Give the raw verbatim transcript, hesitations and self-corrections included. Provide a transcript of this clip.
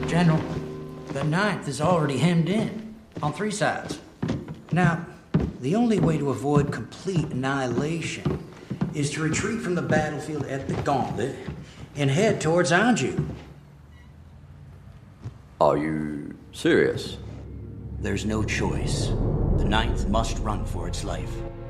General, the Ninth is already hemmed in, on three sides. Now, the only way to avoid complete annihilation is to retreat from the battlefield at the Gauntlet and head towards Anjou. Are you serious? There's no choice. The Ninth must run for its life.